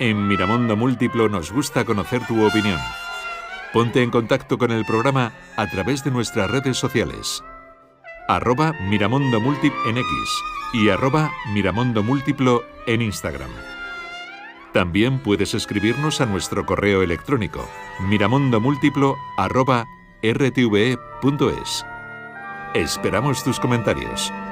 En Miramondo Múltiplo nos gusta conocer tu opinión. Ponte en contacto con el programa a través de nuestras redes sociales. @Miramondo Múltiplo en X y @Miramondo Múltiplo en Instagram. También puedes escribirnos a nuestro correo electrónico miramondomúltiplo@rtve.es. Esperamos tus comentarios.